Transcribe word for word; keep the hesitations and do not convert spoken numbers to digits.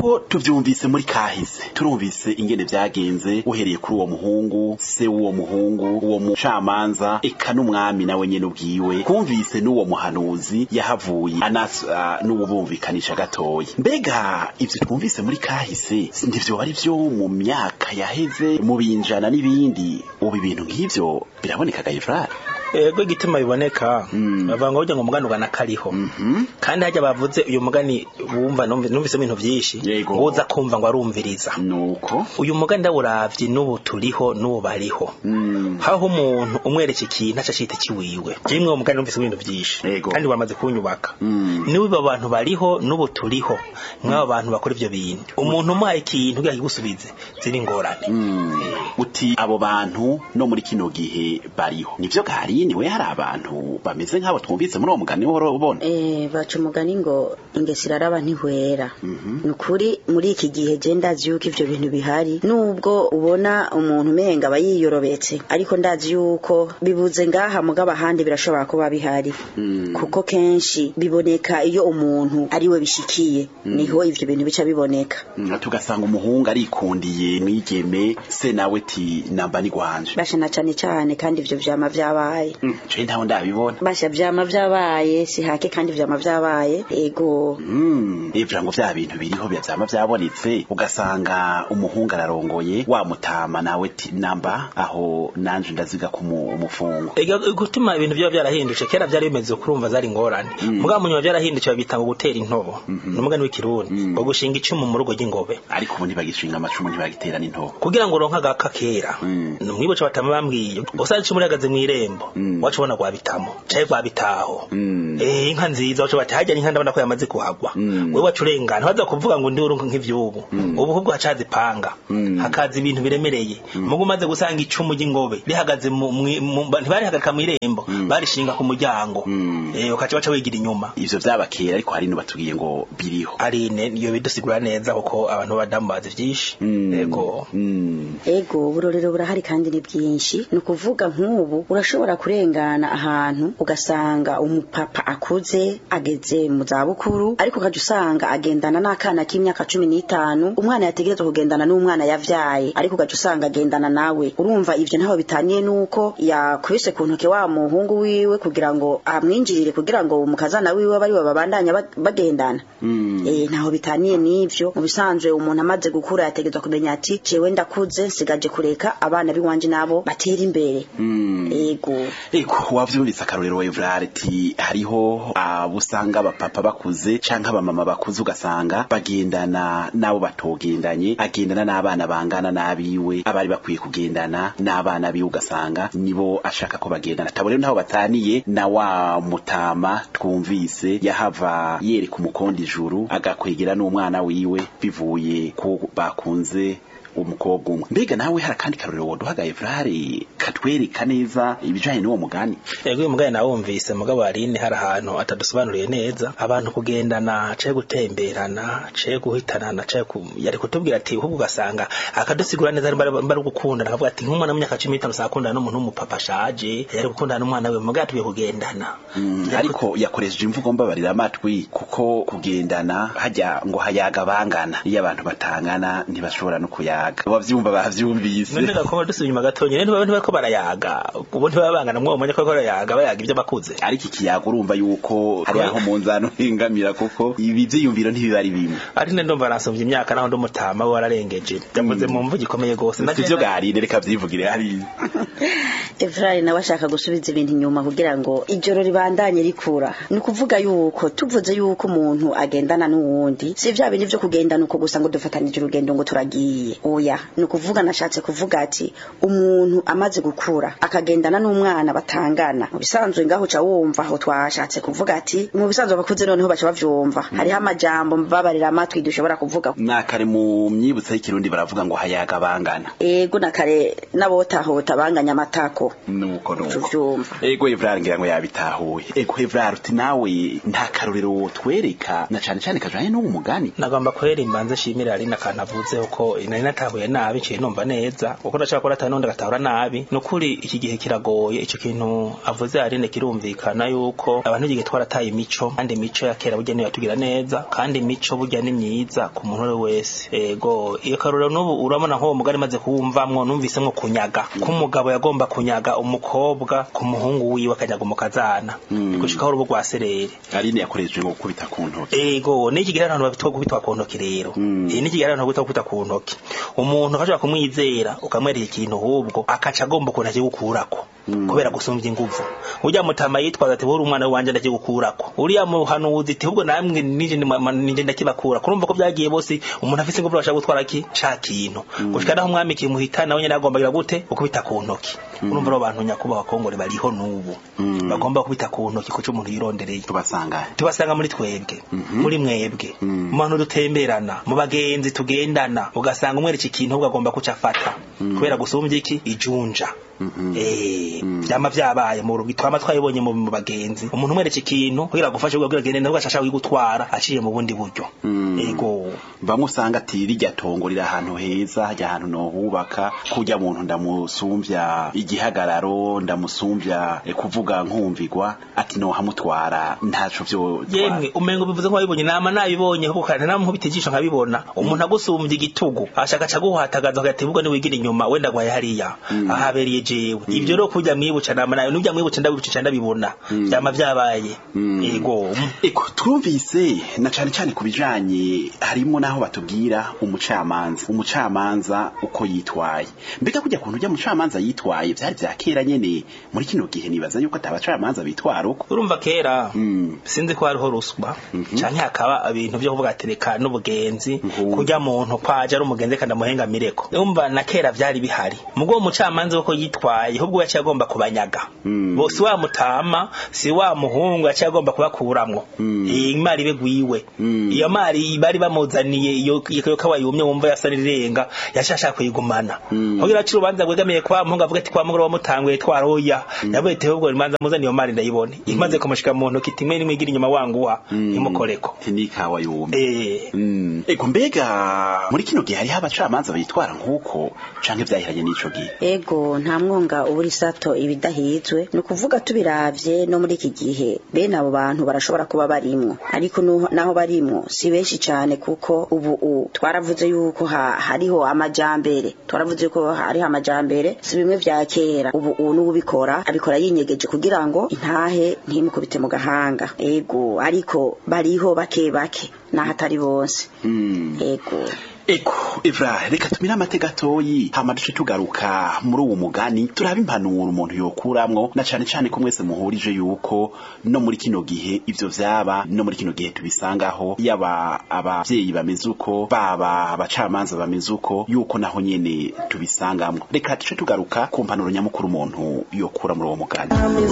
kuko tuvyumvise muri kahise turumvise ingene vyagenze uhereye kuri uwo muhungu se w'uwo muhungu uwo mucamanza eka n'umwami nawe nyene ubwiwe kumvise n'uwo muhanuzi yahavuye anasa n'uwo bumvikanisha gatoyi mbega ivyo twumvise muri kahise ndivyo bari vyo mu myaka yaheze mu binjana n'ibindi ubu ibintu nk'ivyo biraboneka gayifrari ego igituma biboneka bavanga burya ngo mugani ugana kariho kandi hajya bavuze uyu mugani wumva numvise ibintu byinshi uza kumva ngo arumviriza nuko uyu mugani ndawuravye n'ubu turiho n'ubu bariho haho umuntu umwereke ikintu aca cita kiwiwe kimwe uwo mugani numvise ibintu byinshi kandi bamaze kunyubaka niwe abantu bariho n'ubu turiho mwaba abantu bakora ivyo bintu umuntu umuhaye ikintu kugira kigusubize ziri ngorane uti abo bantu no muri kino gihe bariho nivyo gari ni we hari abantu bameze nk'abo twumvise muri uwo mugani wo ubona eh baca umugani ngo ingesira araba ntihwera nukuri muri iki gihe je ndazi yuko ivyo bintu bihari nubwo ubona umuntu menga bayiyorobetse ariko ndazi yuko bibuze ngaha mugaba handi birashobora kuba bihari kuko kenshi biboneka iyo umuntu ari we bishikiye niho ivyo bintu bica biboneka tugasanga umuhungu arikundiye mwigeme se nawe ti namba ni gwanje bashana cyane cyane kandi ivyo vyama vyabaye je ntaho ndabibona basha vyama vyabaye si hake kandi vyama vyabaye ego mm ivyo ngo vya bintu biriho byama vyabonetse ugasanga umuhungu ararongoye wa mutama nawe ti namba aho nanje ndaziga ku umufungo ego gutuma ibintu byo byarahindutse kera byari bimeze kurumva zari ngorane muga munyo byarahindutse babitanga gutera intobo numugani w'ikirundi ngo gushinga icumu mu rugo ry'ingobe ariko ubu ntibagishinga amacumu ntibagitera n'intobo kugira ngo ronka gaka kera numwiboce batama bambwiye usaje icumu rihagaze mu irembo wacu bona kwa bitamo cyaye kwa bitaho eh inka nziza wacu bati hajya inka ndabona ko yamaze kuhagwa we wacu urengana baza kuvuga ngo ndi urunka nk'ivyubu ubu hubwo hacaze panga hakaza ibintu biremereye mugo maze gusanga icumu ry'ingobe rihagaze ntibari hagarika mu irembo barishinga ku muryango eh ukaca baca wigira inyuma ivyo vyabakera ariko hari no batubwiye ngo biriho ari ne iyo bidusigura neza kuko abantu badambaza vyinshi ego ego burorero burahari kandi ni byinshi no kuvuga nk'ubu urashobora kurengana ahantu ugasanga umupapa akuze ageze mu za bukuru ariko kaje usanga agendana n'akana k'imyaka cumi n'itanu umwana yategerezwa kugendana n'umwana yavyaye ariko kaje usanga agendana nawe urumva ivyo ntaho bitaniye nuko yakwise ku ntoke wa muhungu wiwe kugira ngo amwinjirire kugira ngo umukazana wiwe bari babandanya bagendana eh ntaho bitaniye n'ivyo mu bisanzwe umuntu amaze gukura yategerezwa kumenya ati cewe ndakuze sigaje kureka abana biwanje nabo batera imbere ego ego wavyumvise akarorero wa Evrard ti hariho abusanga abapapa bakuze canke abamama bakuze ugasanga bagendana nabo batogendanye agendana n'abana bangana nabiwe abari bakwiye kugendana n'abana biwe ugasanga nibo ashaka ko bagendana tabore ntaho bataniye na wa mutama twumvise yahava yereka umukondi ijuru agakwegera n'umwana wiwe bivuye ko bakunze umukobwa umwe mbega nawe hari kandi karorero woduhaga Evrard katwereka neza ibijanye n'uwo mugani yego uyu mugani nawumvise mugabo arine hari ahantu atadusobanuriye neza abantu kugendana cye gutemberana cye guhitanana cye yari kutubwira ati ahubwo ugasanga akadusigura neza bari gukundana akavuga ati nk'umwana w'imyaka cumi n'itanu sakundana n'umuntu w'umupapa ashaje yari gukundana n'umwana we mugabo tubiye kugendana ariko yakoresheje imvugo mbabarira amatwi kuko kugendana hajya ngo hayaga bangana iyo abantu batangana ntibashobora no kuya wavyumva bavyumvise none gakoma dusunyuma gatonye nene abantu bako barayaga ubu ntibabangana mwo umenye ko barayaga bayaga ibyo bakuze ariko ikiyaga urumva yuko hari aho munzano hingamira kuko ibi vyiyumviro ntibibari bimwe ari ne ndumva nasomvye imyaka naho ndumutama wararengeje yavuze mu mvugi komeye gose navyo gari reka vyivugire hari Evrard nawe ashaka gusubiza ibintu inyuma kugira ngo ijoro ribandanye rikura ni kuvuga yuko tuvuze yuko umuntu agendana n'uwundi si vya bintu vyo kugendana uko gusa ngo dufatanije urugendo ngo turagiye oya ni kuvuga nashatse kuvuga ati umuntu amaze gukura akagendana n'umwana batangana mu bisanzwe ngaho ca wumva aho twashatse kuvuga ati mu bisanzwe bakuze noneho baca bavyumva hariho amajambo mbabarira amatwi dushobora kuvuga nakare mu myibutsa y'ikirundi baravuga ngo hayaga bangana ego nakare nabotahota banganya amatako nuko nuko ego Evrard ngira ngo yabitahuye ego Evrard uti nawe nta karorero twereka na cane cane kajanye n'uwo mugani nagomba kwera imbanze shimira ari nakantavuze uko inari natahuye nabi ciye numva neza uko ndashaka ko atanundi gatahura nabi nukuri iki gihe kiragoye ico kintu avuze arine kirumvikana yuko abantu gihe twarataye imico kandi imico ya kera burya niyo yatugira neza kandi imico burya ni myiza ku muntu wese ego iyo karura nubu urabona nko mugari maze kuwumvamwo numvise nko kunyaga kumugabo yagomba kunyaga umukobwa ku muhungu wiwe akanyaga umukazana gushika urubo rwa serere arine yakoreje ngo kubita ku ntoki ego niki gihe abantu babitwa kubitwa ku ntoki rero eh niki gihe abantu babitwa kubita ku ntoki umuntu akashaka kumwizera ukamwereka ikintu hubwo akaca agomba kuntaje gukurako kubera gusumvya inguvu urya mutama yitwaza ati buri umwana wanje ndaje gukurako uriya muhanuzi ati hubwo namwe nije nije ndakibakura kurumva ko byagiye bose umuntu afise inguvu bashaka gutwara ki ca kintu gushika naho umwami kimuhitana wenye nagombagira gute ukubita ku ntoki urumva ro abantu nyakuba bakongore bariho nubu bagomba kubita ku ntoki kuco umuntu yirondereye tubasanga tubasanga muri twebwe muri mwebwe umuntu dutemberana mu bagenzi tugendana ugasanga umwereka ikintu ubwo agomba kucafata kubera gusumvya iki ijunja eh byama byabaye mu rugi twama twayibonye mu bagenzi umuntu umwereka ikintu kugira gufasha ubwo gende nabwo ashasha wigutwara aciye mu bundi buryo ego bamwe usanga ati rijya tongorira ahantu heza hajya ahantu no hubaka kujya muntu ndamusumvya igihagararo ndamusumvya e kuvuga nkumvigwa ati no hamutwara ntaco byo yemwe umengo bivuze ko wabibonye nama nabibonye kuko kandi namu nkubitijisho nkabibona umuntu agusumvya igitugu ashaka caguhatagaza agati ubwo ni wigira inyuma wenda gwaye hariya ahaberiye jewe ivyo ro kujya mwibuca nama nayo nujya mwibuca ndabibuca ndabibona byama byabaye ego eko twumvise na cyane cyane kubijanye harimo naho batubwira umucamanza umucamanza uko yitwaye mbega kujya kuntu ujya mucamanza yitwaye byari byakera nyene muri kino gihe nibaza yuko atabacamanza bitwara uko urumva kera sinzi ko hariho ruswa canke hakaba ibintu byo kuvuga atereka n'ubugenzi kujya muntu kwaje ari umugenzi kandi amuhenga mireko urumva na kera byari bihari mugo umucamanza uko yitwaye ahubwo yaciye agomba kubanyaga bose wa mutama si wa muhungu yaciye agomba kubakuramwo imari begwiwe iyo mari bari bamuzaniye iyo iyo kawayumye wumva yasarirenga yashasha kuyigumana kugira ati ubanza gwegamiye kwa muhungu avuga ati kwa mugoro wamutangwe twaroya yabete ubwo imanza muzani iyo mari ndayibone imaze kumushika mu ntoki timwe ni mwigira inyuma wanguwa imukoreko ni kawayumye eh ego mbega muri kino gihe hari abacamanza bitwara nkuko canke byahiranye n'ico gihe ego nta mwonga uburi sato ibidahizwe no kuvuga tubiravye no muri iki gihe bene abo bantu barashobora kuba barimwo ariko naho barimwo si benshi cyane kuko ubu twaravuze yuko hariho amajambere twaravuze ko hariho amajambere si bimwe vya kera ubu n'ubikora abikora yinyegeje kugira ngo intahe ntimukubite mu gahanga ego ariko bariho bake bake nahatari bose ego eko Evra reka tumira amateka toyi hama duce tugaruka muri uwo mugani turaba impanuro umuntu yokuramwo na cane cane ko mwese muhurije yuko no muri kino gihe ivyo vyaba no muri kino gihe tubisangaho yaba abavyeyi bameze uko baba abacamanza bameze uko yuko naho nyene tubisangamwo reka duce tugaruka ku mpanuro nyamukuru umuntu yokura muri uwo mugani.